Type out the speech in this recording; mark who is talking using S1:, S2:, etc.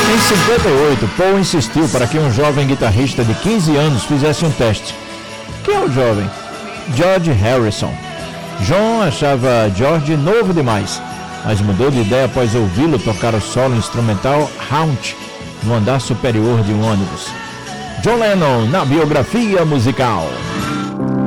S1: Em 58, Paul insistiu para que um jovem guitarrista de 15 anos fizesse um teste. Quem é o jovem? George Harrison. John achava George novo demais, mas mudou de ideia após ouvi-lo tocar o solo instrumental Haunt no andar superior de um ônibus. John Lennon na biografia musical.